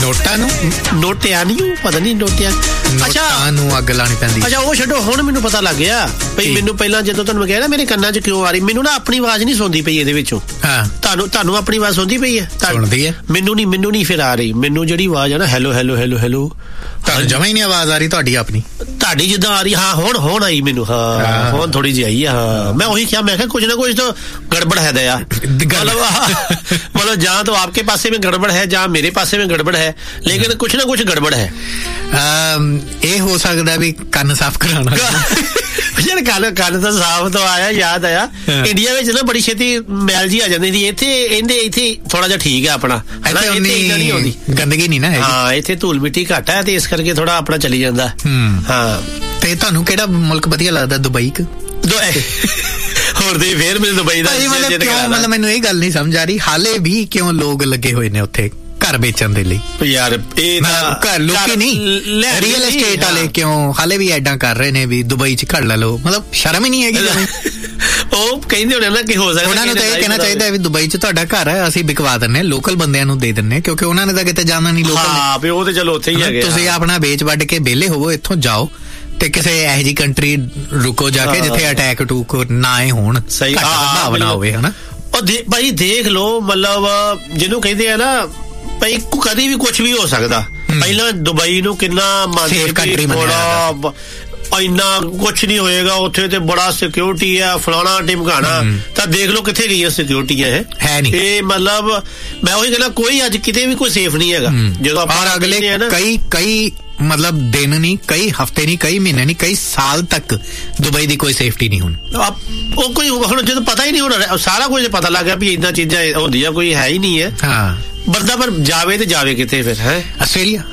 ਨੋਟਿਆਂ ਨਹੀਂ ਪਤਾ ਨਹੀਂ ਨੋਟਿਆਂ ਨੂੰ ਅੱਗ ਲਾਣੀ ਪੈਂਦੀ। ਅੱਛਾ ਉਹ ਛੱਡੋ, ਹੁਣ ਮੈਨੂੰ ਪਤਾ ਲੱਗ ਗਿਆ ਭਈ ਮੈਨੂੰ ਪਹਿਲਾਂ ਜਦੋਂ ਤੁਹਾਨੂੰ ਕਿਹਾ ਨਾ ਮੇਰੇ ਕੰਨਾਂ 'ਚ ਕਿਉਂ ਆ ਰਹੀ, ਮੈਨੂੰ ਨਾ ਆਪਣੀ ਆਵਾਜ਼ ਨਹੀਂ ਸੁਣਦੀ ਪਈ ਇਹਦੇ ਵਿੱਚੋਂ। ਤੁਹਾਨੂੰ ਆਪਣੀ ਆਵਾਜ਼ ਸੁਣਦੀ ਪਈ ਹੈ? ਸੁਣਦੀ ਹੈ। ਮੈਨੂੰ ਨਹੀਂ ਫਿਰ ਆ ਰਹੀ। ਮੈਨੂੰ ਜਿਹੜੀ ਆਵਾਜ਼ ਆ ਨਾ ਹੈਲੋ ਹੈਲੋ ਹੈਲੋ ਹੈਲੋ, ਤੁਹਾਨੂੰ ਜਮਾਂ ਹੀ ਨਹੀਂ ਆਵਾਜ਼ ਆ ਰਹੀ ਤੁਹਾਡੀ ਆਪਣੀ? ਤੁਹਾਡੀ ਜਿੱਦਾਂ ਆ ਰਹੀ, ਹਾਂ ਹੁਣ ਆਈ ਮੈਨੂੰ। ਹਾਂ ਹੁਣ ਥੋੜੀ ਜਿਹੀ ਆਈ। ਹਾਂ ਮੈਂ ਉਹੀ ਕਿਹਾ, ਮੈਂ ਕਿਹਾ ਕੁछ ना कुछ तो गड़बड़ है दया, मतलब जहाँ तो आपके पासे में गड़बड़ है, जहाँ मेरे पासे में गड़बड़ है, लेकिन कुछ ना कुछ गड़बड़ है। ਇਹ ਹੋ ਸਕਦਾ ਵੀ ਕੰਨ ਸਾਫ਼ ਕਰਾਉਣਾ। ਯਾਰ ਕੰਨ ਤਾਂ ਸਾਫ਼ ਤੋਂ ਆਇਆ, ਯਾਦ ਆਇਆ ਇੰਡੀਆ ਵਿੱਚ ਨਾ ਬੜੀ ਛੇਤੀ ਮੈਲ ਜੀ ਆ ਜਾਂਦੀ ਸੀ। ਇੱਥੇ ਥੋੜਾ ਜਿਹਾ ਠੀਕ ਹੈ ਆਪਣਾ, ਗੰਦਗੀ ਨਹੀਂ ਨਾ ਹੈਗੀ। ਹਾਂ ਇੱਥੇ ਧੂਲ ਮਿੱਟੀ ਘੱਟ ਹੈ ਤੇ ਇਸ ਕਰਕੇ ਥੋੜਾ ਆਪਣਾ ਚੱਲੀ ਜਾਂਦਾ। ਹਾਂ ਤੇ ਤੁਹਾਨੂੰ ਕਿਹੜਾ ਮੁਲਕ ਵਧੀਆ ਲੱਗਦਾ? ਦੁਬਈ ਕ ਹੋਰ ਦੇ ਫੇਰ ਮੈਨੂੰ ਦੁਬਈ ਦਾ ਮਤਲਬ ਮੈਨੂੰ ਇਹ ਗੱਲ ਨਹੀਂ ਸਮਝ ਆ ਰਹੀ ਹਾਲੇ ਵੀ ਕਿਉਂ ਲੋਕ ਲੱਗੇ ਹੋਏ ਨੇ ਉੱਥੇ ਘਰ ਵੇਚਣ ਦੇ ਲਈ। ਯਾਰ ਇਹ ਘਰ ਲੋਕੀ ਨਹੀਂ, ਰੀਅਲ ਐਸਟੇਟ ਵਾਲੇ ਕਿਉਂ ਹਾਲੇ ਵੀ ਐਡਾਂ ਕਰ ਰਹੇ ਨੇ ਵੀ ਦੁਬਈ 'ਚ ਘਰ ਲੈ ਲਓ। ਮਤਲਬ ਸ਼ਰਮ ਹੀ ਨਹੀਂ ਹੈਗੀ। ਉਹ ਕਹਿੰਦੇ ਹੋਣੇ ਨਾ ਕਿ ਹੋ ਸਕਦਾ ਉਹਨਾਂ ਨੂੰ ਤਾਂ ਇਹ ਕਹਿਣਾ ਚਾਹੀਦਾ ਵੀ ਦੁਬਈ 'ਚ ਤੁਹਾਡਾ ਘਰ ਹੈ, ਅਸੀਂ ਵਿਕਵਾ ਦਿੰਦੇ ਹਾਂ, ਲੋਕਲ ਬੰਦਿਆਂ ਨੂੰ ਦੇ ਦਿੰਦੇ ਹਾਂ, ਕਿਉਂਕਿ ਉਹਨਾਂ ਨੇ ਤਾਂ ਕਿਤੇ ਜਾਣਾ ਨਹੀਂ। ਲੋਕਲ ਉਹ ਤੇ ਚਲੋ ਉੱਥੇ ਹੀ ਹੈਗੇ। ਤੁਸੀਂ ਆਪਣਾ ਵੇਚ ਵੱਢ ਕੇ ਵਿਹਲੇ ਹੋਵੋ, ਇੱਥੋਂ ਜਾਓ ਤੇ ਕਿਸੇ ਇਹੋ ਜਿਹੀ ਕੰਟਰੀ ਰੁਕੋ ਜਾ ਕੇ ਜਿੱਥੇ ਅਟੈਕ ਟੂਕ ਨਾ ਹੋਣ, ਸਹੀ ਭਾਵਨਾ ਹੋਵੇ ਹਨਾ। ਉਹ ਭਾਈ ਦੇਖ ਲਓ, ਮਤਲਬ ਜਿਹਨੂੰ ਕਹਿੰਦੇ ਆ ਨਾ ਭਾਈ ਕਦੀ ਵੀ ਕੁਛ ਵੀ ਹੋ ਸਕਦਾ। ਪਹਿਲਾਂ ਦੁਬਈ ਨੂੰ ਕਿੰਨਾ ਇੰਨਾ ਕੁਛ ਨਹੀਂ ਹੋਏਗਾ ਉੱਥੇ ਤੇ ਬੜਾ ਸਿਕਿਉਰਿਟੀ ਆ ਫਲਾਣਾ ਟਿਮਕਾਣਾ, ਤਾਂ ਦੇਖ ਲਓ ਕਿੱਥੇ ਗਈ ਹੈ ਸਿਕਿਉਰਿਟੀ। ਹੈ ਨਹੀਂ ਇਹ ਮਤਲਬ ਮੈਂ ਉਹੀ ਕਹਿੰਦਾ ਕੋਈ ਅੱਜ ਕਿਤੇ ਵੀ ਕੋਈ ਸੇਫ ਨਹੀਂ ਹੈਗਾ। ਜਦੋਂ ਆਪਾਂ ਅਗਲੇ ਕਈ ਮਤਲਬ ਦਿਨ ਨਹੀਂ, ਕਈ ਹਫ਼ਤੇ ਨਹੀਂ, ਕਈ ਮਹੀਨੇ ਨਹੀਂ, ਕਈ ਸਾਲ ਤੱਕ ਦੁਬਈ ਦੀ ਕੋਈ ਸੇਫਟੀ ਨਹੀਂ ਹੁਣ। ਉਹ ਕੋਈ ਹੁਣ ਜਦੋਂ ਪਤਾ ਹੀ ਨਹੀਂ ਹੋਣਾ, ਸਾਰਾ ਕੁਝ ਪਤਾ ਲੱਗ ਗਿਆ ਵੀ ਏਦਾਂ ਚੀਜ਼ਾਂ ਹੁੰਦੀਆਂ, ਕੋਈ ਹੈ ਹੀ ਨਹੀਂ ਹੈ। ਹਾਂ ਬੰਦਾ ਪਰ ਜਾਵੇ ਤੇ ਜਾਵੇ ਕਿਤੇ ਫਿਰ? ਹੈ ਆਸਟ੍ਰੇਲੀਆ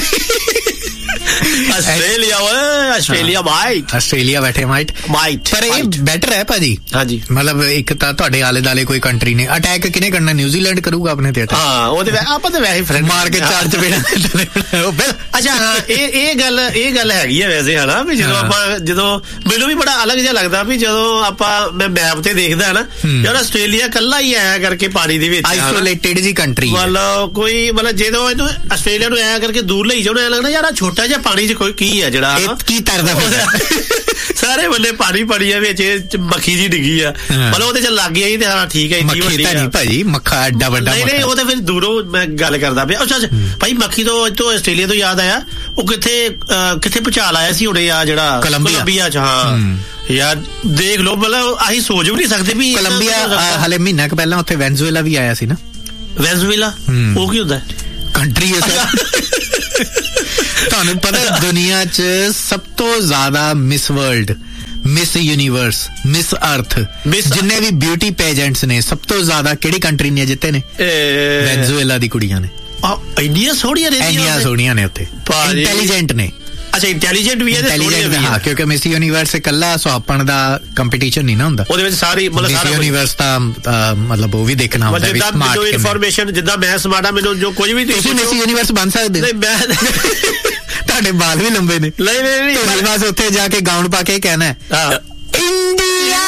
ਬੈਠੇ ਮਾਈਟ ਪਰ ਇਹ ਬੈਟਰ ਹੈ ਭਾਜੀ। ਹਾਂਜੀ ਮਤਲਬ ਇੱਕ ਤਾਂ ਤੁਹਾਡੇ ਆਲੇ ਦੁਆਲੇ ਕੋਈ ਕੰਟਰੀ ਨੇ ਅਟੈਕ ਕਿਹਨੇ ਕਰਨਾ? ਨਿਊਜ਼ੀਲੈਂਡ ਕਰੂਗਾ ਆਪਣੇ ਤੇ। ਹਾਂ ਉਹਦੇ ਆਪਾਂ ਤਾਂ ਵੈਸੇ ਫਰੈਂਡ ਮਾਰ ਕੇ ਚਾਰ ਚਪੇੜਾਂ। ਅੱਛਾ ਹਾਂ ਇਹ ਗੱਲ ਹੈਗੀ ਆ ਵੈਸੇ ਹਨਾ ਵੀ ਜਦੋਂ ਮੈਨੂੰ ਵੀ ਬੜਾ ਅਲੱਗ ਜਿਹਾ ਲੱਗਦਾ ਵੀ ਜਦੋਂ ਮੈਂ ਮੈਪ ਤੇ ਦੇਖਦਾ ਨਾ ਯਾਰ ਆਸਟ੍ਰੇਲੀਆ ਇਕੱਲਾ ਹੀ ਆਇਆ ਕਰਕੇ ਪਾਣੀ ਦੇ ਵਿੱਚ ਆਈਸੋਲੇਟਿਡ ਜੀ ਕੰਟਰੀ, ਮਤਲਬ ਕੋਈ ਮਤਲਬ ਜਦੋਂ ਇਹਨੂੰ ਆਸਟ੍ਰੇਲੀਆ ਨੂੰ ਆਇਆ ਕਰਕੇ ਦੂਰ ਲਈ ਜਾਣਾ ਲੱਗਦਾ ਯਾਰ ਛੋਟਾ ਜਿਹਾ ਪਾਣੀ 'ਚ ਕੋਈ ਕੀ ਹੈ ਜਿਹੜਾ ਕੀ ਤਰਦਾ ਸਾਰੇ ਬੰਦੇ ਪਾਣੀ ਆ ਵਿੱਚ ਮੱਖੀ ਜੀ ਡਿੱਗੀ ਆ, ਮਤਲਬ ਉਹਦੇ 'ਚ ਲੱਗ ਗਿਆ। ਤੇ ਹਾਂ ਠੀਕ ਹੈ ਭਾਜੀ ਮੱਖਾ ਐਡਾ ਵੱਡਾ ਨਹੀਂ ਉਹ ਤਾਂ ਫਿਰ ਦੂਰੋਂ ਮੈਂ ਗੱਲ ਕਰਦਾ ਪਿਆ। ਅੱਛਾ ਭਾਈ ਮੱਖੀ ਤੋਂ ਆਸਟ੍ਰੇਲੀਆ ਤੋਂ ਯਾਦ ਆਇਆ ਉਹ ਕਿੱਥੇ ਭੁਚਾਲ ਆਇਆ ਸੀ ਹੁਣੇ ਆ ਜਿਹੜਾ ਕੋਲੰਬੀਆ 'ਚ। ਹਾਂ ਯਾਰ ਦੇਖ ਲਓ ਮਤਲਬ ਅਸੀਂ ਸੋਚ ਵੀ ਨਹੀਂ ਸਕਦੇ ਵੀ ਕੋਲੰਬੀਆ ਹਲੇ ਮਹੀਨਾ ਕੁ ਪਹਿਲਾਂ ਉੱਥੇ ਵੈਨਜ਼ੂਏਲਾ ਵੀ ਆਇਆ ਸੀ ਨਾ। ਵੈਨਜ਼ੂਏਲਾ ਉਹ ਕੀ ਹੁੰਦਾ? ਕੰਟਰੀ ਹੈ। ਤੁਹਾਨੂੰ ਪਤਾ ਦੁਨੀਆ 'ਚ ਸਭ ਤੋਂ ਜ਼ਿਆਦਾ miss world, miss universe, miss ਅਰਥ ਜਿੰਨੇ ਵੀ ਬਿਊਟੀ ਪੈਜੈਂਟਸ ਨੇ ਸਭ ਤੋਂ ਜ਼ਿਆਦਾ ਕਿਹੜੀ ਕੰਟਰੀ ਨੇ ਜਿੱਤੇ ਨੇ? ਵੈਨਜ਼ੂਏਲਾ ਦੀ ਕੁੜੀਆਂ ਨੇ। ਇੰਨੀਆਂ ਸੋਹਣੀਆਂ ਨੇ ਉੱਥੇ, ਇੰਟੈਲੀਜੈਂਟ ਨੇ। ਅੱਛਾ ਇੰਟੈਲੀਜੈਂਟ ਵੀ ਹੈ। ਹਾਂ ਕਿਉਂਕਿ ਮਿਸ ਯੂਨੀਵਰਸ ਇਕੱਲਾ ਸੁਹਾਪਣ ਦਾ ਕੰਪੀਟੀਸ਼ਨ ਨਹੀਂ ਨਾ ਹੁੰਦਾ, ਉਹਦੇ ਵਿੱਚ ਸਾਰੀ ਮਤਲਬ ਯੂਨੀਵਰਸ ਦਾ ਮਤਲਬ ਉਹ ਵੀ ਦੇਖਣਾ ਹੁੰਦਾ ਵੀ ਸਮਾਰਟ ਇਨਫੋਰਮੇਸ਼ਨ ਜਿੱਦਾਂ ਮੈਂ ਸਮਾਰਟ ਆ ਮੈਨੂੰ ਜੋ ਕੁਝ ਵੀ ਤੁਸੀਂ ਮਿਸ ਯੂਨੀਵਰਸ ਬਣ ਸਕਦੇ ਹੋ। ਤੁਹਾਡੇ ਬਾਲ ਵੀ ਲੰਬੇ ਨੇ। ਨਹੀਂ ਬਸ ਉੱਥੇ ਜਾ ਕੇ ਗਾਊਨ ਪਾ ਕੇ ਕਹਿਣਾ ਇੰਡੀਆ।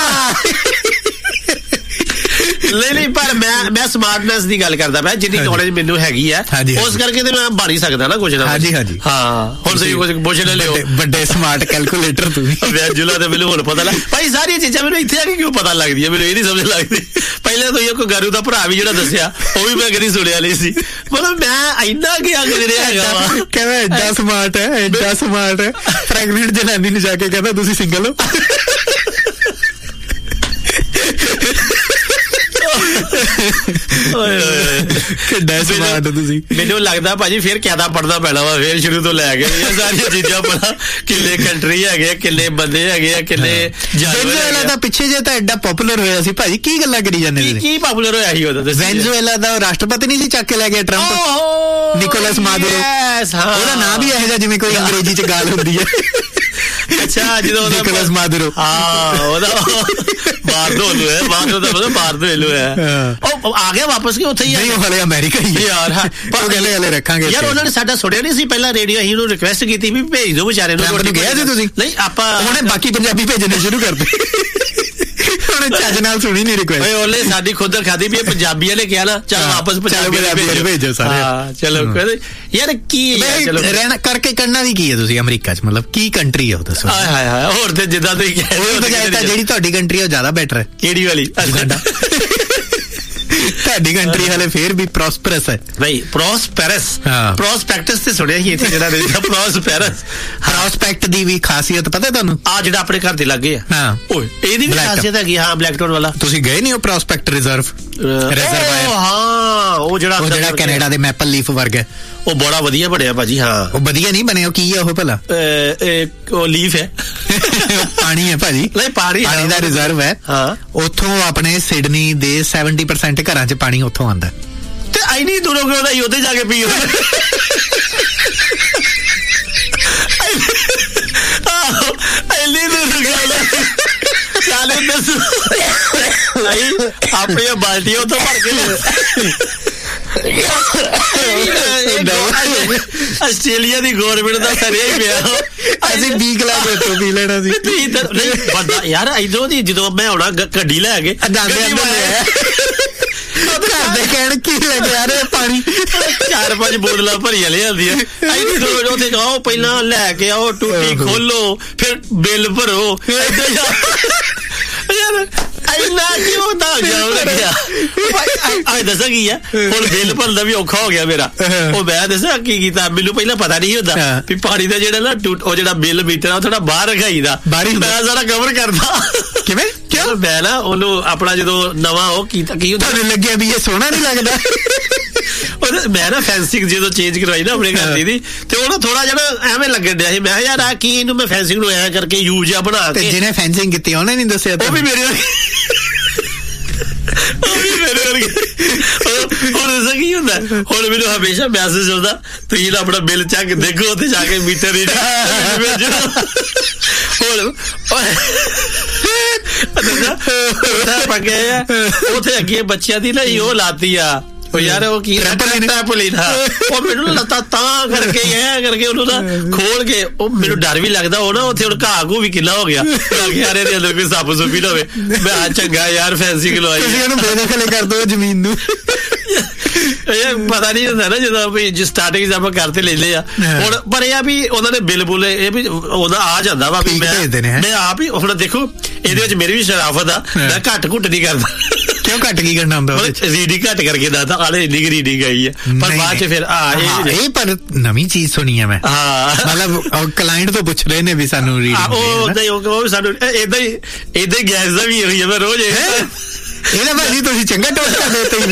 ਨਹੀਂ ਪਰ ਮੈਂ ਸਮਾਰਟਨੈਸ ਦੀ ਗੱਲ ਕਰਦਾ ਪਿਆ, ਜਿੰਨੀ ਨੌਲੇਜ ਮੈਨੂੰ ਹੈਗੀ ਆ ਉਸ ਕਰਕੇ ਤੇ ਮੈਂ ਬਣ ਹੀ ਸਕਦਾ ਨਾ ਕੁਝ ਨਾ। ਹਾਂਜੀ ਹਾਂ ਹੁਣ ਤੁਸੀਂ ਕੁਝ ਪੁੱਛ ਲੈ ਲਿਓ। ਵੱਡੇ ਸਮਾਰਟ ਕੈਲਕੂਲੇਟਰ ਤੁਸੀਂ ਵੈਜੂਲਾ ਤੇ ਮੈਨੂੰ ਹੁਣ ਪਤਾ ਲੱਗ ਭਾਈ ਸਾਰੀਆਂ ਚੀਜ਼ਾਂ ਮੈਨੂੰ ਇੱਥੇ ਆ ਕੇ ਕਿਉਂ ਪਤਾ ਲੱਗਦੀਆਂ, ਮੈਨੂੰ ਇਹ ਨਹੀਂ ਸਮਝ ਲੱਗਦੀ। ਪਹਿਲਾਂ ਤਾਂ ਇਹ ਕੋਈ ਗਾਰੂ ਦਾ ਭਰਾ ਵੀ ਜਿਹੜਾ ਦੱਸਿਆ ਉਹ ਵੀ ਮੈਂ ਕਦੀ ਸੁਣਿਆ ਨਹੀਂ ਸੀ। ਮਤਲਬ ਮੈਂ ਇੰਨਾ ਗਿਆ ਗੁਜ਼ਰਿਆ ਹੈਗਾ ਵਾ, ਕਹਿੰਦਾ ਐਡਾ ਸਮਾਰਟ ਹੈ ਪ੍ਰੈਗਨੈਂਟ ਜਨਾਨੀ ਨੂੰ ਜਾ ਕੇ ਕਹਿੰਦਾ ਤੁਸੀਂ ਸਿੰਗਲ ਹੋ। ਕਿੱਡਾ ਸਮਾਰਟ ਤੁਸੀਂ। ਮੈਨੂੰ ਲੱਗਦਾ ਭਾਜੀ ਫਿਰ ਕਿਆਦਾ ਪੜਨਾ ਪੈਣਾ ਵਾ, ਫਿਰ ਸ਼ੁਰੂ ਤੋਂ ਲੈ ਕੇ ਇਹ ਸਾਰੀਆਂ ਚੀਜ਼ਾਂ ਪਤਾ ਕਿੰਨੇ ਕੰਟਰੀ ਹੈਗੇ ਆ, ਕਿੰਨੇ ਬੰਦੇ ਹੈਗੇ ਆ, ਕਿੰਨੇ ਵੈਨਜ਼ੂਏਲਾ ਦਾ ਪਿੱਛੇ ਜੇ ਤਾਂ ਐਡਾ ਪਪੂਲਰ ਹੋਇਆ ਸੀ ਭਾਜੀ, ਕੀ ਗੱਲਾਂ ਕਰੀ ਜਾਂਦੇ ਨੇ? ਕੀ ਪਪੂਲਰ ਹੋਇਆ ਸੀ ਉਦੋਂ? ਵੈਨਜ਼ੂਏਲਾ ਦਾ ਰਾਸ਼ਟਰਪਤੀ ਨਹੀਂ ਸੀ ਚੱਕ ਕੇ ਲੈ ਗਿਆ ਟਰੰਪ, ਨਿਕੋਲਸ ਮਾਦੁਰੋ। ਉਹਦਾ ਨਾਂ ਵੀ ਇਹੋ ਜਿਹਾ ਜਿਵੇਂ ਕੋਈ ਅੰਗਰੇਜ਼ੀ 'ਚ ਗੱਲ ਹੁੰਦੀ ਹੈ। ਅੱਛਾ ਜਦੋਂ ਨਿਕੋਲਸ ਮਾਦੁਰੋ ਉਹਦਾ ਬਾਰਦੋਲੂ ਹੈ, ਬਾਰਦੋ ਦਾ ਮਤਲਬ ਬਾਰਦੋਲੂ ਹੈ। ਉਹ ਆ ਗਿਆ ਵਾਪਸ ਕਿ ਉੱਥੇ ਹੀ? ਨਹੀਂ ਹਲੇ ਅਮਰੀਕਾ ਹੀ ਯਾਰ। ਉਹ ਕਹਿੰਦੇ ਹਲੇ ਰੱਖਾਂਗੇ ਯਾਰ। ਉਹਨਾਂ ਨੇ ਸਾਡਾ ਸੁਣਿਆ ਨਹੀਂ ਸੀ ਪਹਿਲਾਂ ਰੇਡੀਓ, ਅਸੀਂ ਉਹਨੂੰ ਰਿਕੁਐਸਟ ਕੀਤੀ ਵੀ ਭੇਜ ਦਿਓ ਵਿਚਾਰੇ ਨੂੰ। ਗਿਆ ਸੀ ਤੁਸੀਂ? ਨਹੀਂ ਆਪਾਂ ਉਹਨੇ ਬਾਕੀ ਪੰਜਾਬੀ ਭੇਜਣੇ ਸ਼ੁਰੂ ਕਰਦੇ। ਹੁਣ ਚੱਜ ਨਾਲ ਸੁਣੀ ਨਹੀਂ ਰਿਕੁਐਸਟ ਉਹਨੇ ਸਾਡੀ ਖੁਦ ਖਾਦੀ ਵੀ ਪੰਜਾਬੀਆਂ ਨੇ ਕਿਹਾ ਨਾ ਚਲ ਵਾਪਸ ਪੰਜਾਬੀ ਭੇਜੋ ਸਾਰੇ। ਚਲੋ ਯਾਰ ਕੀ ਰਹਿਣਾ ਕਰਕੇ ਕਰਨਾ ਵੀ ਕੀ ਹੈ ਤੁਸੀਂ ਅਮਰੀਕਾ 'ਚ, ਮਤਲਬ ਕੀ ਕੰਟਰੀ ਹੈ ਉਹ ਦੱਸੋ। ਹੋਰ ਤੇ ਜਿੱਦਾਂ ਤੁਸੀਂ ਜਿਹੜੀ ਤੁਹਾਡੀ ਕੰਟਰੀ ਉਹ ਜ਼ਿਆਦਾ ਬੈਟਰ ਹੈ। ਕਿਹੜੀ ਵਾਲੀ? ਤੁਹਾਡੀ ਕੰਟਰੀ ਹਾਲੇ ਫੇਰ ਵੀ ਪ੍ਰੋਸਪਰਸ ਹੈ ਬਈ। ਪ੍ਰੋਸਪੈਕਟਸ ਤੇ ਸੁਣਿਆ ਸੀ ਇੱਥੇ ਜਿਹੜਾ ਪ੍ਰੋਸਪੈਕਟ ਦੀ ਵੀ ਖਾਸੀਅਤ ਪਤਾ ਤੁਹਾਨੂੰ? ਆ ਜਿਹੜਾ ਆਪਣੇ ਘਰ ਦੇ ਲੱਗੇ ਆ ਓਏ ਇਹਦੀ ਵੀ ਖਾਸੀਅਤ ਹੈਗੀ। ਹਾਂ ਬਲੈਕਟੋਨ ਵਾਲਾ ਤੁਸੀਂ ਗਏ ਨਹੀਂ? ਉਹ ਪ੍ਰੋਸਪੈਕਟ ਰਿਜ਼ਰਵ ਹਾਂ ਉਹ ਜਿਹੜਾ ਕੈਨੇਡਾ ਦੇ ਮੈਪਲ ਲੀਫ ਵਰਗਾ, ਉਹ ਬੜਾ ਵਧੀਆ ਬਣਿਆ ਭਾਜੀ। ਹਾਂ ਉਹ ਵਧੀਆ ਨਹੀਂ ਬਣਿਆ, ਉਹ ਕੀ ਹੈ ਉਹ ਭਲਾ? ਉਹ ਲੀਫ ਹੈ ਪਾਣੀ ਹੈ ਭਾਜੀ। ਨਹੀਂ ਪਾਣੀ ਦਾ ਰਿਜ਼ਰਵ ਹੈ। ਹਾਂ ਉੱਥੋਂ ਆਪਣੇ ਸਿਡਨੀ ਦੇ 70% ਘਰਾਂ 'ਚ ਪਾਣੀ ਉੱਥੋਂ ਆਉਂਦਾ। ਤੇ ਐਨੀ ਦੂਰੋਂ ਕਿਉਂ ਨਹੀਂ ਉੱਥੇ ਜਾ ਕੇ ਪੀਓ? ਆਪਣੀਆਂ ਬਾਲਟੀਆਂ ਉੱਥੋਂ ਭਰ ਕੇ ਆਸਟ੍ਰੇਲੀਆ ਦੀ ਗੌਰਮੈਂਟ ਦਾ ਸਰਿਆ ਹੀ ਪਿਆ। ਅਸੀਂ 20 ਗਲਾਸ ਉੱਥੋਂ ਪੀ ਲੈਣਾ ਸੀ। ਬੰਦਾ ਯਾਰ ਇਧਰੋਂ ਦੀ ਜਦੋਂ ਮੈਂ ਆਉਣਾ ਗੱਡੀ ਲੈ ਕੇ ਘਰ ਦੇ ਕਹਿਣ ਕੀ ਲੈ ਕੇ ਆ ਰਹੇ ਪਾਣੀ 4-5 ਬੋਤਲਾਂ ਭਰੀਆਂ ਲਿਆਂਦੀਆਂ। ਉੱਥੇ ਜਾਓ ਪਹਿਲਾਂ ਲੈ ਕੇ ਆਓ, ਟੂਟੀ ਖੋਲੋ, ਫਿਰ ਬਿੱਲ ਭਰੋ। ਯਾਰ ਇੰਨਾ ਕਿਉਂ ਤਾਂ ਲੱਗਿਆ? ਦੱਸਾਂ ਕੀ ਆ, ਹੁਣ ਬਿੱਲ ਭਰਦਾ ਵੀ ਔਖਾ ਹੋ ਗਿਆ ਮੇਰਾ। ਉਹ ਮੈਂ ਦੱਸਾਂ ਕੀ ਕੀਤਾ, ਮੈਨੂੰ ਪਹਿਲਾਂ ਪਤਾ ਨਹੀਂ ਹੁੰਦਾ ਵੀ ਪਾਣੀ ਦਾ ਜਿਹੜਾ ਨਾ ਉਹ ਜਿਹੜਾ ਬਿੱਲ ਮੀਟਰ ਆ ਉਹ ਥੋੜਾ ਬਾਹਰ ਰਖਾਈਦਾ। ਮੈਂ ਸਾਰਾ ਕਵਰ ਕਰਦਾ। ਕਿਵੇਂ? ਕਿਉਂ? ਮੈਂ ਨਾ ਉਹਨੂੰ ਆਪਣਾ ਜਦੋਂ ਨਵਾਂ ਉਹ ਕੀਤਾ ਕੀ ਹੁੰਦਾ ਲੱਗਿਆ ਵੀ ਇਹ ਸੋਹਣਾ ਨਹੀਂ ਲੱਗਦਾ। ਮੈਂ ਨਾ ਫੈਂਸਿੰਗ ਜਦੋਂ ਚੇਂਜ ਕਰਵਾਈ ਨਾ ਆਪਣੇ ਘਰ ਦੀ ਤੇ ਉਹ ਨਾ ਥੋੜਾ ਜਿਹਾ ਐਵੇਂ ਲੱਗਣ ਡਿਆ ਸੀ। ਮੈਂ ਯਾਰ ਆ ਕੀ ਇਹਨੂੰ ਮੈਂ ਫੈਂਸਿੰਗ ਨੂੰ ਐਂ ਕਰਕੇ ਯੂਜ਼ ਆ ਬਣਾ ਕੇ। ਜਿਹਨੇ ਫੈਂਸਿੰਗ ਕੀਤੀ ਉਹਨੇ ਨਹੀਂ ਦੱਸਿਆ? ਉਹ ਵੀ ਮੇਰੇ ਹੁਣ ਦੱਸਾਂ ਕੀ ਹੁੰਦਾ, ਹੁਣ ਮੈਨੂੰ ਹਮੇਸ਼ਾ ਮੈਸੇਜ ਆਉਂਦਾ ਤੁਸੀਂ ਆਪਣਾ ਬਿੱਲ ਚੱਕ ਦੇਖੋ, ਉੱਥੇ ਜਾ ਕੇ ਮੀਟਰ ਰੀਡ ਉੱਥੇ ਅੱਗੇ ਬੱਚਿਆਂ ਦੀ ਨਾ ਉਹ ਲਾਤੀ ਆ ਉਹ ਯਾਰ ਉਹ ਕੀ ਟ੍ਰੈਂਪੋਲਿਨ। ਉਹ ਮੈਨੂੰ ਲੱਤਾਂ ਤਾਂ ਕਰਕੇ ਐ ਕਰਕੇ ਉਹਨੂੰ ਨਾ ਖੋਲ ਕੇ ਉਹ ਮੈਨੂੰ ਡਰ ਵੀ ਲੱਗਦਾ। ਉਹ ਨਾ ਉੱਥੇ ਹੁਣ ਘਾਹ ਘੂ ਵੀ ਕਿੱਲਾ ਹੋ ਗਿਆ ਯਾਰ ਦੇ ਅੰਦਰ ਕੋਈ ਸੱਪ ਸੁੱਪੀ ਨਾ ਹੋਵੇ। ਮੈਂ ਚੰਗਾ ਯਾਰ ਫੈਂਸਿੰਗ ਲਵਾਈ। ਤੁਸੀਂ ਉਹਨੂੰ ਬੇਦਖਲ ਕਰ ਦਿਓ ਜ਼ਮੀਨ ਨੂੰ। ਇਹ ਪਤਾ ਨਹੀਂ ਹੁੰਦਾ ਨਾ ਜਦੋਂ ਵੀ ਸਟਾਰਟਿੰਗ ਆਪਾਂ ਕਰਤੇ ਲੈਂਦੇ ਆ ਹੁਣ। ਪਰ ਇਹ ਆ ਵੀ ਉਹਨਾਂ ਦੇ ਬਿੱਲ ਬੁੱਲ ਇਹ ਵੀ ਉਹਦਾ ਆ ਜਾਂਦਾ ਵਾ ਵੀ ਮੈਂ ਆਪ ਹੀ ਹੁਣ ਦੇਖੋ ਇਹਦੇ ਵਿੱਚ ਮੇਰੀ ਵੀ ਸ਼ਰਾਫਤ ਆ। ਮੈਂ ਘੱਟ ਘੁੱਟ ਨਹੀਂ ਕਰਦਾ। ਕਿਉਂ ਘੱਟ ਕੀ ਕਰਨਾ ਹੁੰਦਾ? ਰੀਡਿੰਗ ਘੱਟ ਕਰਕੇ ਦੱਸਦਾ ਆਲੇ ਇੰਨੀ ਰੀਡਿੰਗ ਆਈ ਹੈ। ਪਰ ਬਾਅਦ ਚ ਫਿਰ ਇਹ ਪਰ ਨਵੀਂ ਚੀਜ਼ ਸੁਣੀ ਹੈ ਮੈਂ। ਮਤਲਬ ਕਲਾਇੰਟ ਤੋਂ ਪੁੱਛ ਰਹੇ ਨੇ ਵੀ ਸਾਨੂੰ ਰੀਡਿੰਗ ਉਹ ਸਾਨੂੰ ਏਦਾਂ ਹੀ ਗੈਸ ਦਾ ਵੀ ਹੋਈ ਹੈ। ਮੈਂ ਰੋਜ਼ ਇਹਦਾ ਭਾਜੀ ਤੁਸੀਂ ਚੰਗਾ ਟੋਸਟ ਕਰਦੇ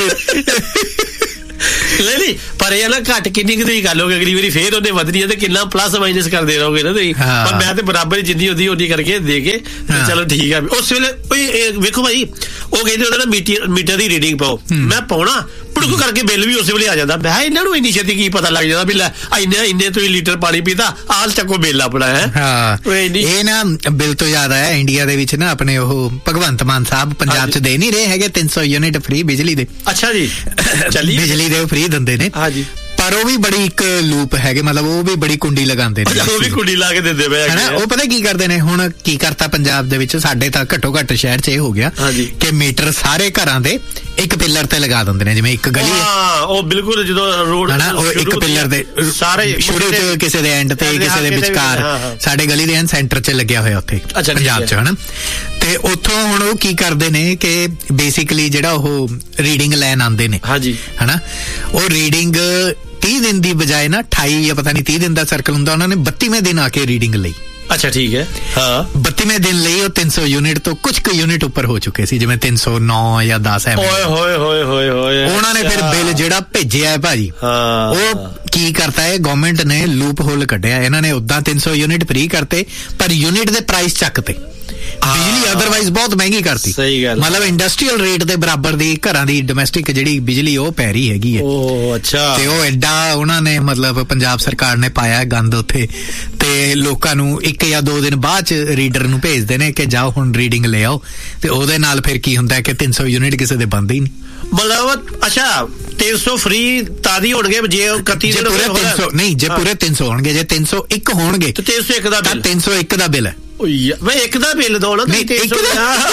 ਨਹੀਂ ਪਰ ਇਹ ਨਾ ਘੱਟ ਕਿੰਨੀ ਕੁ ਤੁਸੀਂ ਕਰ ਲੋਗੇ, ਅਗਲੀ ਵਾਰੀ ਫੇਰ ਉਹਨੇ ਵਧਣੀ ਹੈ ਤੇ ਕਿੰਨਾ ਪਲੱਸ ਮਾਈਨਸ ਕਰਦੇ ਰਹੋਗੇ ਨਾ ਤੁਸੀਂ। ਪਰ ਮੈਂ ਤੇ ਬਰਾਬਰ ਹੀ ਜਿੰਨੀ ਹੁੰਦੀ ਉਨੀ ਕਰਕੇ ਦੇ ਕੇ ਚਲੋ ਠੀਕ ਆ। ਉਸ ਵੇਲੇ ਵੇਖੋ ਭਾਈ ਉਹ ਕਹਿੰਦੇ ਉਹਦਾ ਨਾ ਮੀਟਰ ਦੀ ਰੀਡਿੰਗ ਪਾਓ। ਮੈਂ ਪਾਉਣਾ ਪੁੜਕ ਕਰਕੇ ਬਿੱਲ ਵੀ ਉਸੇ ਵੇਲੇ ਆ ਜਾਂਦਾ। ਮੈਂ ਇਹਨਾਂ ਨੂੰ ਇੰਨੀ ਛੇਤੀ ਕੀ ਪਤਾ ਲੱਗ ਜਾਂਦਾ ਵੀ ਲੈ ਇੰਨੇ ਤੁਸੀਂ ਲੀਟਰ ਪਾਣੀ ਪੀਤਾ ਆਲ ਚੱਕੋ ਬਿੱਲ ਆਪਣਾ ਹੈ। ਇਹ ਨਾ ਬਿੱਲ ਤੋਂ ਯਾਦ ਆਇਆ, ਇੰਡੀਆ ਦੇ ਵਿੱਚ ਨਾ ਆਪਣੇ ਉਹ ਭਗਵੰਤ ਮਾਨ ਸਾਹਿਬ ਪੰਜਾਬ 'ਚ ਦੇ ਨਹੀਂ ਰਹੇ ਹੈਗੇ 300 ਯੂਨਿਟ ਫ੍ਰੀ ਬਿਜਲੀ ਦੇ। ਅੱਛਾ ਜੀ, ਬਿਜਲੀ ਦੇ ਫ੍ਰੀ ਦਿੰਦੇ ਨੇ। ਹਾਂਜੀ ਪਰ ਉਹ ਵੀ ਬੜੀ ਇੱਕ ਲੂਪ ਹੈਗੇ, ਮਤਲਬ ਉਹ ਵੀ ਬੜੀ ਕੁੰਡੀ ਲਗਾਉਂਦੇ ਨੇ। ਉਹ ਵੀ ਕੁੰਡੀ ਲਾ ਕੇ ਦਿੰਦੇ ਪਏ ਹਨਾ। ਉਹ ਪਤਾ ਕੀ ਕਰਦੇ ਨੇ ਹੁਣ, ਕੀ ਕਰਤਾ ਪੰਜਾਬ ਦੇ ਵਿੱਚ, ਸਾਡੇ ਤਾਂ ਘੱਟੋ ਘੱਟ ਸ਼ਹਿਰ 'ਚ ਇਹ ਹੋ ਗਿਆ ਕਿ ਮੀਟਰ ਸਾਰੇ ਘਰਾਂ ਦੇ ਇੱਕ ਪਿੱਲਰ ਤੇ ਲਗਾ ਦਿੰਦੇ ਨੇ। ਜਿਵੇਂ ਇੱਕ ਗਲੀ ਹੈ ਉਹ ਬਿਲਕੁਲ ਜਦੋਂ ਰੋਡ ਹਨਾ ਉਹ ਇੱਕ ਪਿੱਲਰ ਦੇ ਸਾਰੇ ਸ਼ੁਰੂ 'ਚ ਕਿਸੇ ਦੇ ਐਂਡ ਤੇ ਕਿਸੇ ਦੇ ਵਿਚਕਾਰ, ਸਾਡੇ ਗਲੀ ਦੇ ਸੈਂਟਰ 'ਚ ਲੱਗਿਆ ਹੋਇਆ ਉੱਥੇ ਪੰਜਾਬ 'ਚ ਹਨਾ। ਤੇ ਉੱਥੋਂ ਹੁਣ ਉਹ ਕੀ ਕਰਦੇ ਨੇ ਕਿ ਬੇਸਿਕਲੀ ਜਿਹੜਾ ਉਹ ਰੀਡਿੰਗ ਲੈਣ ਆਉਂਦੇ ਨੇ ਹਨਾ, ਉਹ ਰੀਡਿੰਗ 30 ਦਿਨ ਦੀ ਬਜਾਏ ਨਾ 28 ਜਾਂ ਪਤਾ ਨਹੀਂ 30 ਦਿਨ ਦਾ ਸਰਕਲ ਹੁੰਦਾ, ਉਹਨਾਂ ਨੇ 32ਵੇਂ ਦਿਨ ਆ ਕੇ ਰੀਡਿੰਗ ਲਈ। ਅੱਛਾ ਠੀਕ ਹੈ। ਹਾਂ 32ਵੇਂ ਦਿਨ ਲਈ ਉਹ 300 ਯੂਨਿਟ ਤੋਂ ਕੁਝ ਕੁ ਯੂਨਿਟ ਉੱਪਰ ਹੋ ਚੁੱਕੇ ਸੀ, ਜਿਵੇਂ 309 ਜਾਂ 10 ਐ। ਹੋਏ ਉਹਨਾਂ ਨੇ ਫਿਰ ਬਿੱਲ ਜਿਹੜਾ ਭੇਜਿਆ ਹੈ ਭਾਜੀ, ਉਹ ਕੀ ਕਰਤਾ ਹੈ ਗਵਰਨਮੈਂਟ ਨੇ ਲੂਪ ਹੋਲ ਕੱਢਿਆ। ਇਹਨਾਂ ਨੇ ਉਦਾਂ 300 ਯੂਨਿਟ ਫ੍ਰੀ ਕਰਤੇ ਪਰ ਯੂਨਿਟ ਦੇ ਪ੍ਰਾਈਸ ਚੱਕਤੇ। ਬਿਜਲੀ ਅਦਰਵਾਈਜ਼ ਬਹੁਤ ਮਹਿੰਗੀ ਕਰਤੀ। ਮਤਲਬ ਇੰਡਸਟਰੀਅਲ ਰੇਟ ਦੇ ਬਰਾਬਰ ਦੀ ਘਰਾਂ ਦੀ ਡੋਮੈਸਟਿਕ ਜਿਹੜੀ ਬਿਜਲੀ ਉਹ ਪੈ ਰਹੀ ਹੈਗੀ ਹੈ। ਅੱਛਾ। ਤੇ ਉਹ ਐਡਾ ਉਹਨਾਂ ਨੇ ਮਤਲਬ ਪੰਜਾਬ ਸਰਕਾਰ ਨੇ ਪਾਇਆ ਗੰਦ ਉੱਥੇ, ਤੇ ਲੋਕਾਂ ਨੂੰ 1 ਜਾਂ 2 ਦਿਨ ਬਾਅਦ ਚ ਰੀਡਰ ਨੂੰ ਭੇਜਦੇ ਨੇ ਕਿ ਜਾਓ ਹੁਣ ਰੀਡਿੰਗ ਲੈ ਆਓ। ਤੇ ਉਹਦੇ ਨਾਲ ਫਿਰ ਕੀ ਹੁੰਦਾ ਕਿ 300 ਯੂਨਿਟ ਕਿਸੇ ਦੇ ਬਣਦੇ ਹੀ ਨਹੀਂ। ਮਤਲਬ ਅੱਛਾ 300 ਫ੍ਰੀ ਤਾਦੀ ਹੋਣਗੇ ਜੇ 31 ਦਿਨ ਨਹੀਂ, ਜੇ ਪੂਰੇ 300 ਹੋਣਗੇ, ਜੇ 301 ਹੋਣਗੇ ਤੇ 301 ਦਾ 301 ਦਾ ਬਿੱਲ ਹੈ। ਮੈਂ ਇੱਕ ਦਾ ਬਿੱਲ ਦੋ ਨਾ, 301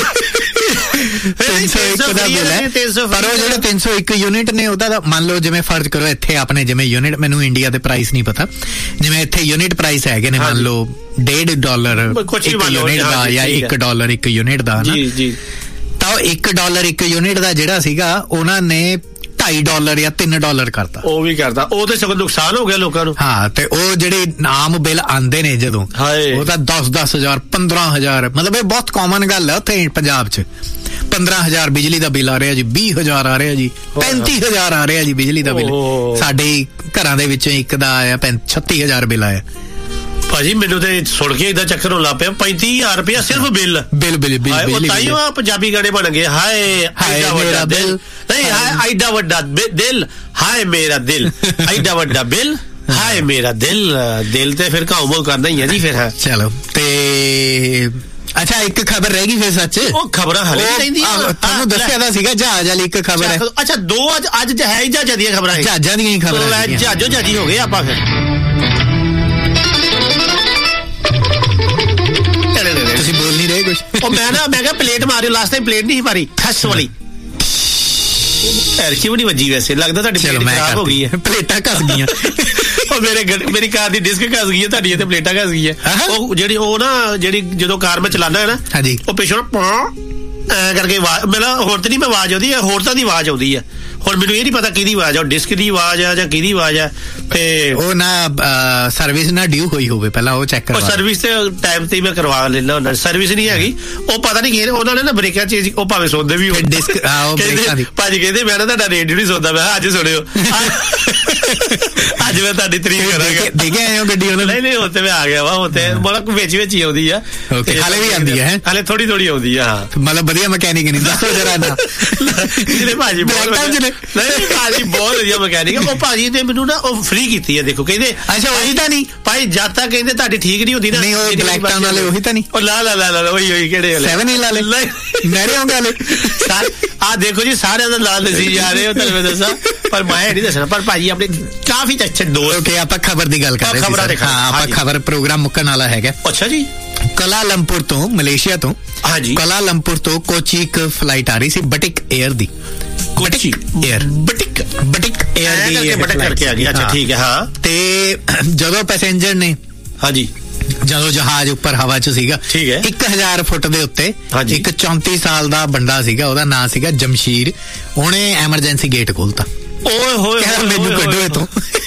ਦਾ ਬਿੱਲ ਹੈ। ਪਰ ਉਹ ਜਿਹੜੇ 301 ਯੂਨਿਟ ਨੇ ਉਹਦਾ ਮੰਨ ਲਓ ਜਿਵੇਂ ਫਰਜ਼ ਕਰੋ ਇੱਥੇ ਆਪਣੇ ਜਿਵੇਂ ਯੂਨਿਟ, ਮੈਨੂੰ ਇੰਡੀਆ ਦੇ ਪ੍ਰਾਈਸ ਨਹੀਂ ਪਤਾ, ਜਿਵੇਂ ਇੱਥੇ ਯੂਨਿਟ ਪ੍ਰਾਈਸ ਹੈਗੇ ਨੇ ਮੰਨ ਲਓ $1.5 ਇੱਕ ਯੂਨਿਟ ਦਾ ਜਾਂ $1 ਇੱਕ ਯੂਨਿਟ ਦਾ ਨਾ, ਤਾਂ ਉਹ $1 ਇੱਕ ਯੂਨਿਟ ਦਾ ਜਿਹੜਾ ਸੀਗਾ ਉਹਨਾਂ ਨੇ $2.5 ਜਾਂ $3 ਕਰਤਾ। ਉਹ ਵੀ ਕਰਦਾ, ਉਹ ਤੇ ਸਗੋਂ ਨੁਕਸਾਨ ਹੋ ਗਿਆ ਲੋਕਾਂ ਨੂੰ। ਹਾਂ, ਤੇ ਉਹ ਜਿਹੜੇ ਆਮ ਬਿੱਲ ਆਉਂਦੇ ਨੇ ਜਦੋਂ, ਉਹ ਤਾਂ 10,000 15,000, ਮਤਲਬ ਇਹ ਬਹੁਤ ਕਾਮਨ ਗੱਲ ਹੈ ਉੱਥੇ ਪੰਜਾਬ 'ਚ। 15,000 ਬਿਜਲੀ ਦਾ ਬਿੱਲ ਆ ਰਿਹਾ ਜੀ, 20,000 ਆ ਰਿਹਾ ਜੀ, 35,000 ਆ ਰਿਹਾ ਜੀ ਬਿਜਲੀ ਦਾ ਬਿੱਲ। ਸਾਡੇ ਘਰਾਂ ਦੇ ਵਿੱਚੋਂ ਇੱਕ ਦਾ ਆਇਆ 36,000 ਬਿੱਲ ਆਇਆ। ਭਾਜੀ ਮੈਨੂੰ ਤੇ ਸੁਣ ਕੇ ਇਦਾਂ ਚੱਕਰ ਹੋਣ ਲੱਗ ਪਿਆ, 35,000 ਰੁਪਇਆ ਸਿਰਫ ਬਿੱਲ। ਤਾਈਓ ਆ ਪੰਜਾਬੀ ਗਾਣੇ ਬਣ ਗਏ, ਹਾਏ ਹਾਏ ਮੇਰਾ ਦਿਲ, ਨਹੀਂ ਹਾਏ ਐਡਾ ਵੱਡਾ ਦਿਲ, ਹਾਏ ਮੇਰਾ ਦਿਲ, ਐਡਾ ਵੱਡਾ ਬਿੱਲ, ਹਾਏ ਮੇਰਾ ਦਿਲ। ਦਿਲ ਤੇ ਫਿਰ ਘਾਉ ਕਰਦਾ ਹੀ ਹੈ ਜੀ। ਫਿਰ ਚਲੋ ਤੇ ਅੱਛਾ, ਇੱਕ ਖਬਰ ਰਹਿ ਗਈ ਫਿਰ ਸੱਚ। ਉਹ ਖਬਰਾਂ ਹਲੇ ਰਹਿੰਦੀਆਂ, ਤੁਹਾਨੂੰ ਦੱਸਿਆ ਤਾਂ ਸੀਗਾ ਜਹਾਜ਼ ਵਾਲੀ ਇੱਕ ਖਬਰ ਹੈ। ਅੱਛਾ, ਦੋ ਅੱਜ ਹੈ ਜਹਾਜ਼ਾਂ ਦੀਆਂ ਖਬਰਾਂ, ਜਹਾਜ਼ਾਂ ਦੀਆਂ ਹੀ ਖਬਰਾਂ, ਜਹਾਜ਼ੋ ਜਹਾਜ਼ੀ ਹੋ ਗਏ ਆਪਾਂ ਫਿਰ। ਤੁਸੀਂ ਬੋਲ ਨਹੀਂ ਰਹੇ ਕੁਛ। ਉਹ ਮੈਂ ਕਿਹਾ ਪਲੇਟ ਮਾਰਿਓ, ਲਾਸਟ ਟਾਈਮ ਪਲੇਟ ਨਹੀਂ ਮਾਰੀ, ਖਸ ਵਾਲੀ ਐਰਕੀ ਵੀ ਨਹੀਂ ਵੱਜੀ, ਵੈਸੇ ਲੱਗਦਾ ਤੁਹਾਡੀ ਪਲੇਟ ਖਰਾਬ ਹੋ ਗਈ ਹੈ। ਪਲੇਟਾਂ ਘਸ ਗਈਆਂ, ਉਹ ਮੇਰੀ ਕਾਰ ਦੀ ਡਿਸਕ ਘਸ ਗਈ ਹੈ, ਤੁਹਾਡੀ ਤੇ ਪਲੇਟਾਂ ਘਸ ਗਈਆਂ। ਉਹ ਜਿਹੜੀ ਜਦੋਂ ਕਾਰ ਮੈਂ ਚਲਾਉਂਦਾ ਹੈ ਨਾ, ਉਹ ਪਿੱਛੋਂ ਐ ਕਰਕੇ ਮਤਲਬ ਹੋਰ ਤਾਂ ਨਹੀਂ ਮੈਂ ਆਵਾਜ਼ ਆਉਂਦੀ ਹੈ, ਹੋਰ ਤਾਂ ਦੀ ਆਵਾਜ਼ ਆਉਂਦੀ ਹੈ। ਹੁਣ ਮੈਨੂੰ ਇਹ ਨਹੀਂ ਪਤਾ ਕਿਹਦੀ ਆਵਾਜ਼ ਆ, ਡਿਸਕ ਦੀ ਆਵਾਜ਼ ਆ ਜਾਂ ਕਿਹਦੀ ਆਵਾਜ਼ ਆ। ਤੇ ਉਹ ਨਾ ਸਰਵਿਸ ਨਾ ਡਿਊ ਹੋਈ ਹੋਵੇ, ਪਹਿਲਾਂ ਉਹ ਚੈੱਕ ਕਰਵਾ। ਸਰਵਿਸ ਤੇ ਟਾਈਮ ਤੇ ਮੈਂ ਕਰਵਾ ਲੈਣਾ ਹੁੰਦਾ, ਸਰਵਿਸ ਨਹੀਂ ਹੈਗੀ। ਉਹ ਪਤਾ ਨਹੀਂ ਕਿ ਉਹਨਾਂ ਨੇ ਨਾ ਬ੍ਰੇਕਾਂ ਚੇਂਜ, ਉਹ ਭਾਵੇਂ ਸੁਣਦੇ ਵੀ ਹੋਣ ਡਿਸਕ। ਭਾਜੀ ਕਹਿੰਦੇ ਮੈਂ ਨਾ ਤੁਹਾਡਾ ਰੇਡੀਓ ਨਹੀਂ ਸੁਣਦਾ, ਮੈਂ ਅੱਜ ਸੁਣਿਓ, ਅੱਜ ਮੈਂ ਤੁਹਾਡੀ ਤਾਰੀਫ ਕਰਾਂਗਾ। ਦੇਖੇ ਆਏ ਹੋ ਗੱਡੀ ਉਹਨਾਂ? ਨਹੀਂ ਉੱਥੇ ਮੈਂ ਆ ਗਿਆ ਵਾ, ਉੱਥੇ ਮਤਲਬ ਵਿੱਚ ਹੀ ਆਉਂਦੀ ਆ, ਹਾਲੇ ਵੀ ਆਉਂਦੀ ਹੈ, ਹਾਲੇ ਥੋੜੀ ਆਉਂਦੀ ਆ। ਮਤਲਬ ਵਧੀਆ ਮਕੈਨਿਕ ਨਹੀਂ, ਦੱਸੋ ਜਰਾ ਨਾ। ਜਿਹੜੇ ਭਾਜੀ ਨਹੀਂ ਭਾਜੀ ਬਹੁਤ ਵਧੀਆ ਮਕੈਨਿਕ ਹੈ ਉਹ ਭਾਜੀ ਨੇ ਮੈਨੂੰ ਨਾ ਉਹ ਫ੍ਰੀ ਕੀਤੀ ਹੈ। ਦੇਖੋ ਕਹਿੰਦੇ ਅੱਛਾ ਉਹੀ ਤਾਂ ਨਹੀਂ ਭਾਈ, ਜਦ ਤੱਕ ਕਹਿੰਦੇ ਤੁਹਾਡੀ ਠੀਕ ਨਹੀਂ ਹੁੰਦੀ ਨਾ, ਨਹੀਂ ਉਹ ਬਲੈਕ ਟਾਊਨ ਵਾਲੇ ਉਹੀ ਤਾਂ ਨਹੀਂ, ਉਹ ਲਾ ਉਹੀ ਕਿਹੜੇ ਵਾਲੇ 7 ਵਾਲੇ ਮੇਰੇ ਆਉਂਦੇ ਵਾਲੇ। ਆ ਦੇਖੋ ਜੀ ਸਾਰਿਆਂ ਦਾ ਨਾਂ ਦੱਸੀ ਜਾ ਰਹੇ ਹੋ, ਤੁਹਾਨੂੰ ਮੈਂ ਦੱਸਾਂ, ਪਰ ਮੈਂ ਨਹੀਂ ਦੱਸਣਾ। ਪਰ ਭਾਜੀ ਆਪਣੇ ਕਾਫੀ ਅੱਛੇ ਦੋਸਤ। ਆਪਾਂ ਖਬਰ ਦੀ ਗੱਲ ਕਰ ਰਹੇ ਸੀ। ਹਾਂ, ਆਪਾਂ ਖਬਰ ਪ੍ਰੋਗਰਾਮ ਮੁੱਕਣ ਵਾਲਾ ਹੈਗਾ। ਅੱਛਾ ਜੀ। ਕੁਆਲਾਲੰਪੁਰ ਤੋਂ, ਮਲੇਸ਼ੀਆ ਤੋਂ, ਹਾਂਜੀ, ਕੁਆਲਾਲੰਪੁਰ ਤੋਂ ਕੋਚੀ ਇੱਕ ਫਲਾਈਟ ਆ ਰਹੀ ਸੀ, ਬਟਿਕ ਏਅਰ ਦੀ। ਬਟਿਕ ਏਅਰ ਦੀ ਬਟਿਕ ਕਰਕੇ ਆ ਗਈ। ਅੱਛਾ ਠੀਕ ਹੈ। ਹਾਂ, ਤੇ ਜਦੋਂ ਪੈਸੇਂਜਰ ਨੇ, ਹਾਂਜੀ, ਜਦੋਂ ਜਹਾਜ਼ ਉੱਪਰ ਹਵਾ 'ਚ ਸੀਗਾ, ਠੀਕ ਹੈ, 1000 ਫੁੱਟ ਦੇ ਉੱਤੇ ਇੱਕ 34 ਸਾਲ ਦਾ ਬੰਦਾ ਸੀਗਾ, ਉਹਦਾ ਨਾਂ ਸੀਗਾ ਜਮਸ਼ੀਰ। ਉਹਨੇ ਐਮਰਜੈਂਸੀ ਗੇਟ ਖੋਲਤਾ। ਓਏ ਹੋਏ, ਮੈਨੂੰ ਕੱਢੋ ਇਥੋਂ,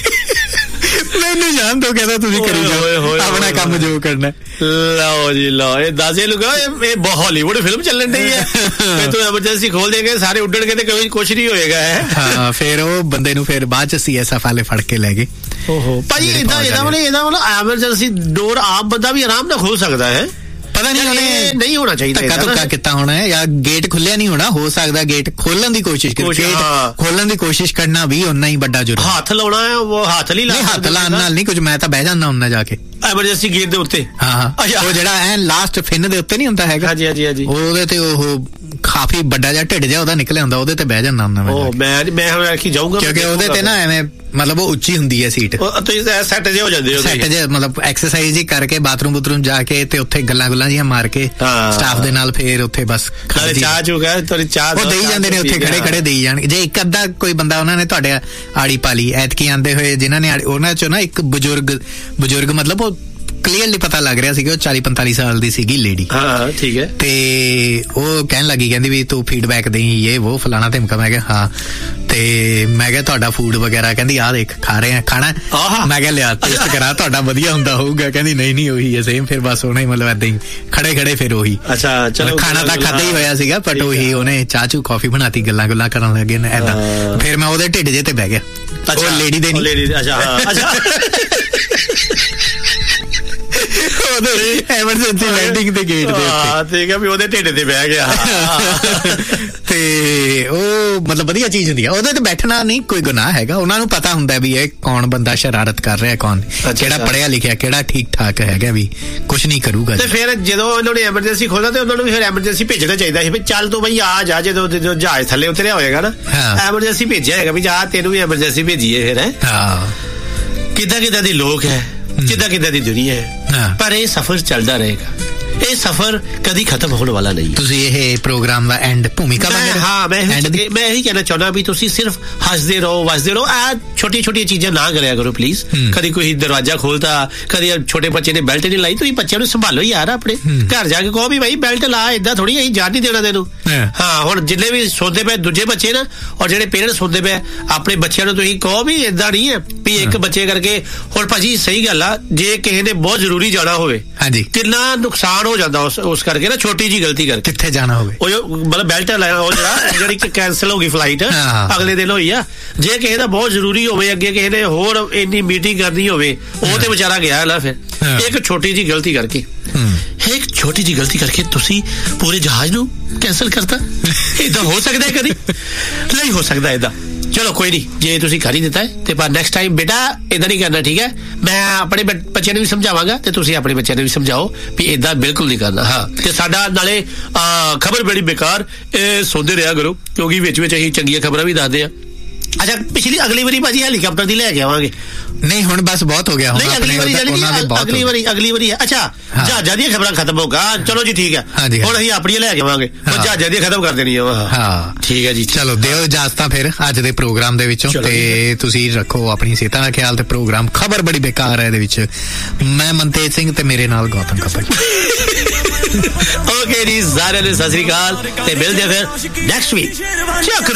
ਮੈਨੂੰ ਜਾਣ ਦੋ, ਕਹਿੰਦਾ ਤੁਸੀਂ ਕਰੀ ਜਾਓ ਆਪਣਾ ਕੰਮ ਜੋ ਕਰਨਾ। ਲਓ ਜੀ ਲਓ, ਇਹ ਦੱਸੇ ਲੁਗਾ, ਇਹ ਹਾਲੀਵੁੱਡ ਫਿਲਮ ਚੱਲਣ ਡਈ ਹੈ। ਤੂੰ ਐਮਰਜੈਂਸੀ ਖੋਲ ਦੇਗੇ, ਸਾਰੇ ਉੱਡਣਗੇ ਤੇ ਕੋਈ ਕੁਛ ਨਹੀਂ ਹੋਏਗਾ। ਹਾਂ, ਫਿਰ ਉਹ ਬੰਦੇ ਨੂੰ ਫਿਰ ਬਾਅਦ 'ਚ CSF ਵਾਲੇ ਫੜ ਕੇ ਲੈ ਗਏ। ਭਾਈ ਇਹਦਾ ਮਤਲਬ ਐਮਰਜੈਂਸੀ ਡੋਰ ਆਪ ਬੰਦਾ ਵੀ ਆਰਾਮ ਨਾਲ ਖੋਲ ਸਕਦਾ ਹੈ। ਪਤਾ ਨਹੀਂ ਉਹਨੇ ਨਹੀਂ ਹੋਣਾ ਚਾਹੀਦਾ, ਧੱਕਾ ਕੀਤਾ ਹੋਣਾ ਹੈ, ਜਾਂ ਗੇਟ ਖੁੱਲਿਆ ਨਹੀਂ ਹੋਣਾ, ਹੋ ਸਕਦਾ ਗੇਟ ਖੋਲਣ ਦੀ ਕੋਸ਼ਿਸ਼ ਖੋਲਣ ਦੀ ਕੋਸ਼ਿਸ਼ ਕਰਨਾ ਵੀ ਓਨਾ ਹੀ ਵੱਡਾ ਜੁਰਮ। ਹੱਥ ਲਾਉਣਾ ਹੈ, ਉਹ ਹੱਥ ਨਹੀਂ ਲਾਉਣਾ, ਹੱਥ ਲਾਉਣ ਨਾਲ ਨਹੀਂ ਕੁਝ। ਮੈਂ ਤਾਂ ਬਹਿ ਜਾਂਦਾ ਹੁੰਦਾ ਜਾ ਕੇ ਐਮਰਜੈਂਸੀ ਗੇਟ ਦੇ ਉੱਤੇ। ਹਾਂ, ਉਹ ਜਿਹੜਾ ਐ ਲਾਸਟ ਫਿਨ ਦੇ ਉੱਤੇ ਨਹੀਂ ਹੁੰਦਾ ਹੈਗਾ, ਹਾਂਜੀ, ਉਹਦੇ ਤੇ ਉਹ ਕਾਫੀ ਵੱਡਾ ਜਿਹਾ ਢਿੱਡ ਜਿਹਾ ਉਹਦਾ ਨਿਕਲਿਆ ਹੁੰਦਾ, ਉਹਦੇ ਤੇ ਬਹਿ ਜਾਂਦਾ ਹੁੰਦਾ ਮੈਂ ਹੁਣ ਆਖੀ ਜਾਊਂਗਾ, ਕਿਉਂਕਿ ਉਹਦੇ ਤੇ ਨਾ ਐਵੇਂ ਮਤਲਬ ਉਹ ਉੱਚੀ ਹੁੰਦੀ ਹੈ ਸੀਟ, ਸੈੱਟ ਜੇ ਹੋ ਜਾਂਦੇ ਸੈੱਟ ਜੇ, ਮਤਲਬ ਐਕਸਰਸਾਈਜ਼ ਹੀ ਕਰਕੇ ਬਾਥਰੂਮ ਜਾ ਕੇ ਤੇ ਉੱਥੇ ਗੱਲਾਂ ਜਿਹੀਆਂ ਮਾਰ ਕੇ ਸਟਾਫ ਦੇ ਨਾਲ, ਫੇਰ ਉੱਥੇ ਬਸ ਚਾਹ ਚੂਗਾ ਚਾਹ ਉਹ ਦੇਈ ਜਾਂਦੇ ਨੇ ਉੱਥੇ ਖੜੇ ਦੇਈ ਜਾਣਗੇ। ਜੇ ਇੱਕ ਅੱਧਾ ਕੋਈ ਬੰਦਾ ਉਹਨਾਂ ਨੇ ਤੁਹਾਡੇ ਆੜੀ ਪਾਲੀ ਐਤਕੀ ਆਂਦੇ ਹੋਏ, ਜਿਨ੍ਹਾਂ ਨੇ ਉਹਨਾਂ ਚੋਂ ਨਾ ਇੱਕ ਬਜ਼ੁਰਗ ਮਤਲਬ ਉਹ ਕਲੀਅਰਲੀ ਪਤਾ ਲੱਗ ਰਿਹਾ ਸੀਗਾ ਉਹ 40-45 ਸਾਲ ਦੀ ਸੀਗੀ ਲੇਡੀ। ਹਾਂ ਠੀਕ ਹੈ। ਤੇ ਉਹ ਕਹਿਣ ਲੱਗੀ, ਕਹਿੰਦੀ ਵੀ ਤੂੰ ਫੀਡਬੈਕ ਦੇਈ, ਇਹ ਉਹ ਫਲਾਣਾ ਧਮਕਾ। ਮੈਂ ਕਿਹਾ ਹਾਂ, ਤੇ ਮੈਂ ਕਿਹਾ ਤੁਹਾਡਾ ਫੂਡ ਵਗੈਰਾ, ਕਹਿੰਦੀ ਆਹ ਦੇਖ ਖਾ ਰਹੇ ਆ ਖਾਣਾ। ਮੈਂ ਕਿਹਾ ਲਿਆ ਟੇਸਟ ਕਰਾ, ਤੁਹਾਡਾ ਵਧੀਆ ਹੁੰਦਾ ਹੋਊਗਾ। ਕਹਿੰਦੀ ਨਹੀਂ ਉਹੀ ਹੈ ਸੇਮ। ਫਿਰ ਬਸ ਉਹਨੇ ਮਤਲਬ ਏਦਾਂ ਹੀ ਖੜੇ ਫਿਰ ਉਹੀ। ਅੱਛਾ ਚਲੋ, ਖਾਣਾ ਤਾਂ ਖਾਧਾ ਹੀ ਹੋਇਆ ਸੀਗਾ, ਬਟ ਉਹੀ ਉਹਨੇ ਚਾਹ ਚੂ ਕਾਫੀ ਬਣਾਤੀ, ਗੱਲਾਂ ਕਰਨ ਲੱਗੇ ਨੇ ਏਦਾਂ। ਫਿਰ ਮੈਂ ਉਹਦੇ ਢਿੱਡ ਜੇ ਤੇ ਬਹਿ ਗਿਆ, ਉਹ ਲੇਡੀ ਦੇ ਨਹੀਂ। ਅੱਛਾ ਐਮਰਜੈਂਸੀ ਲੈਂਡਿੰਗ ਦੇ ਗੇਟ ਦੇ ਉੱਤੇ, ਠੀਕ ਹੈ, ਵੀ ਉਹਦੇ ਢਿੱਡ ਤੇ ਬਹਿ ਗਿਆ। ਤੇ ਉਹ ਮਤਲਬ ਵਧੀਆ ਚੀਜ਼ ਹੁੰਦੀ ਆ, ਉਹਦੇ ਤੇ ਬੈਠਣਾ ਨਹੀਂ ਕੋਈ ਗੁਨਾਹ ਹੈਗਾ। ਉਹਨਾਂ ਨੂੰ ਪਤਾ ਹੁੰਦਾ ਵੀ ਇਹ ਕੌਣ ਬੰਦਾ ਸ਼ਰਾਰਤ ਕਰ ਰਿਹਾ, ਕੌਣ ਕਿਹੜਾ ਪੜ੍ਹਿਆ ਲਿਖਿਆ, ਕਿਹੜਾ ਠੀਕ ਠਾਕ ਹੈਗਾ, ਵੀ ਕੁਛ ਨਹੀਂ ਕਰੂਗਾ। ਤੇ ਫਿਰ ਜਦੋਂ ਉਹਨਾਂ ਨੇ ਐਮਰਜੈਂਸੀ ਖੋਲ੍ਹਣਾ ਤੇ ਉਹਨਾਂ ਨੂੰ ਵੀ ਫਿਰ ਐਮਰਜੈਂਸੀ ਭੇਜਣਾ ਚਾਹੀਦਾ ਸੀ ਵੀ ਚੱਲ ਤੂੰ ਬਈ ਆ ਜਾ, ਜਦੋਂ ਜਹਾਜ਼ ਥੱਲੇ ਉਤਰਿਆ ਹੋਏਗਾ ਨਾ, ਐਮਰਜੈਂਸੀ ਭੇਜਿਆ ਹੈਗਾ ਵੀ ਜਾ ਤੈਨੂੰ ਵੀ ਐਮਰਜੈਂਸੀ ਭੇਜੀਏ। ਫਿਰ ਕਿੱਦਾਂ ਦੀ ਲੋਕ ਹੈ, ਕਿੱਦਾਂ ਦੀ ਦੁਨੀਆ ਹੈ, ਪਰ ਇਹ ਸਫ਼ਰ ਚੱਲਦਾ ਰਹੇਗਾ। ਇਹ ਸਫ਼ਰ ਕਦੀ ਖਤਮ ਹੋਣ ਵਾਲਾ ਨਹੀਂ। ਤੁਸੀਂ ਇਹ ਪ੍ਰੋਗਰਾਮ ਦਾ ਐਂਡ ਭੂਮਿਕਾ ਮੈਂ ਇਹੀ ਕਹਿਣਾ ਚਾਹੁੰਦਾ ਵੀ ਤੁਸੀਂ ਸਿਰਫ ਹੱਸਦੇ ਰਹੋ ਵਸਦੇ ਰਹੋ। ਆ ਛੋਟੀਆਂ ਛੋਟੀਆਂ ਚੀਜ਼ਾਂ ਨਾ ਕਰਿਆ ਕਰੋ ਪਲੀਜ਼। ਕਦੀ ਕੋਈ ਦਰਵਾਜ਼ਾ ਖੋਲਤਾ, ਕਦੀ ਛੋਟੇ ਬੱਚੇ ਨੇ ਬੈਲਟ ਨਹੀਂ ਲਾਈ, ਤੁਸੀਂ ਬੱਚਿਆਂ ਨੂੰ ਸੰਭਾਲੋ ਯਾਰ। ਆਪਣੇ ਘਰ ਜਾ ਕੇ ਕਹੋ ਵੀ ਭਾਈ ਬੈਲਟ ਲਾ, ਏਦਾਂ ਥੋੜੀ ਅਸੀਂ ਜਾਣ ਨਹੀਂ ਦੇਣਾ ਤੈਨੂੰ। ਹਾਂ ਹੁਣ ਜਿੰਨੇ ਵੀ ਸੌਂਦੇ ਪਏ ਦੂਜੇ ਬੱਚੇ ਨਾ, ਔਰ ਜਿਹੜੇ ਪੇਰੈਂਟਸ ਸੌਂਦੇ ਪਏ ਆਪਣੇ ਬੱਚਿਆਂ ਨੂੰ ਤੁਸੀਂ ਕਹੋ ਵੀ ਏਦਾਂ ਨਹੀਂ ਹੈ ਵੀ ਇੱਕ ਬੱਚੇ ਕਰਕੇ। ਹੁਣ ਭਾਜੀ ਸਹੀ ਗੱਲ ਆ, ਜੇ ਕਿਸੇ ਨੇ ਬਹੁਤ ਜ਼ਰੂਰੀ ਜਾਣਾ ਹੋਵੇ, ਹਾਂਜੀ, ਕਿੰਨਾ ਨੁਕਸਾਨ ਹੋ ਜਾਂਦਾ ਉਸ ਕਰਕੇ ਨਾ, ਛੋਟੀ ਜੀ ਗਲਤੀ ਕਰਕੇ। ਕਿੱਥੇ ਜਾਣਾ ਹੋਵੇ, ਉਹ ਮਤਲਬ ਬੈਲਟ ਲਾਇਆ, ਉਹ ਜਿਹੜੀ ਕੈਂਸਲ ਹੋ ਗਈ ਫਲਾਈਟ ਅਗਲੇ ਦਿਨ ਹੋਈ ਆ। ਜੇ ਕਿਸੇ ਦਾ ਬਹੁਤ ਜ਼ਰੂਰੀ ਹੋਵੇ, ਅੱਗੇ ਕਿਸੇ ਨੇ ਹੋਰ ਇੰਨੀ ਮੀਟਿੰਗ ਕਰਨੀ ਹੋਵੇ, ਉਹ ਤੇ ਵਿਚਾਰਾ ਗਿਆ ਨਾ ਫਿਰ ਇੱਕ ਛੋਟੀ ਜੀ ਗਲਤੀ ਕਰਕੇ। ਇੱਕ ਛੋਟੀ ਜੀ ਗਲਤੀ ਕਰਕੇ ਤੁਸੀਂ ਪੂਰੇ ਜਹਾਜ਼ ਨੂੰ ਕੈਂਸਲ ਕਰਤਾ। ਏਦਾਂ ਹੋ ਸਕਦਾ ਹੈ? ਕਦੀ ਨਹੀਂ ਹੋ ਸਕਦਾ ਏਦਾਂ। ਚਲੋ ਕੋਈ ਨਹੀਂ, ਜੇ ਤੁਸੀਂ ਕਰ ਹੀ ਦਿੱਤਾ ਹੈ ਤੇ ਪਰ ਨੈਕਸਟ ਟਾਈਮ ਬੇਟਾ ਏਦਾਂ ਨਹੀਂ ਕਰਨਾ, ਠੀਕ ਹੈ? ਮੈਂ ਆਪਣੇ ਬੱਚਿਆਂ ਨੂੰ ਵੀ ਸਮਝਾਵਾਂਗਾ ਤੇ ਤੁਸੀਂ ਆਪਣੇ ਬੱਚਿਆਂ ਨੂੰ ਵੀ ਸਮਝਾਓ ਵੀ ਏਦਾਂ ਬਿਲਕੁਲ ਨਹੀਂ ਕਰਨਾ। ਹਾਂ, ਤੇ ਸਾਡਾ ਨਾਲੇ ਖਬਰ ਬੜੀ ਬੇਕਾਰ, ਇਹ ਸੁਣਦੇ ਰਿਹਾ ਕਰੋ ਕਿਉਂਕਿ ਵਿੱਚ ਅਸੀਂ ਚੰਗੀਆਂ ਖਬਰਾਂ ਵੀ ਦੱਸਦੇ ਆ। ਅੱਛਾ, ਅਗਲੀ ਵਾਰੀ ਭਾਜੀ ਹੈਲੀਕਾਪਟਰ ਦੀ ਲੈ ਕੇ ਆਵਾਂਗੇ। ਨਹੀਂ ਹੁਣ ਬਸ ਬਹੁਤ ਹੋ ਗਿਆ। ਅਗਲੀ ਵਾਰੀ ਅੱਛਾ ਜਹਾਜ਼ਾਂ ਦੀਆਂ ਖਬਰਾਂ ਖਤਮ ਹੋ ਗਿਆ। ਚਲੋ ਜੀ ਠੀਕ ਹੈ, ਹੁਣ ਅਸੀਂ ਆਪਣੀਆਂ ਲੈ ਕੇ ਆਵਾਂਗੇ, ਜਹਾਜ਼ਾਂ ਦੀਆਂ ਖਤਮ ਕਰ ਦੇਣੀਆਂ। ਹਾਂ ਠੀਕ ਹੈ ਜੀ, ਚਲੋ ਦਿਓ ਇਜਾਜ਼ਤਾਂ ਫਿਰ ਅੱਜ ਦੇ ਪ੍ਰੋਗਰਾਮ ਦੇ ਵਿੱਚੋਂ। ਤੇ ਤੁਸੀਂ ਰੱਖੋ ਆਪਣੀ ਸਿਹਤਾਂ ਦਾ ਖਿਆਲ। ਤੇ ਪ੍ਰੋਗਰਾਮ ਖਬਰ ਬੜੀ ਬੇਕਾਰ ਹੈ, ਇਹਦੇ ਵਿੱਚ ਮੈਂ ਮਨਤੇਜ ਸਿੰਘ ਤੇ ਮੇਰੇ ਨਾਲ ਗੌਤਮ ਕਪਲ। ਓਕੇ ਜੀ, ਸਾਰਿਆਂ ਨੂੰ ਸਤਿ ਸ੍ਰੀ ਅਕਾਲ ਤੇ ਮਿਲਦੇ ਫਿਰ ਨੈਕਸਟ ਵੀਕ।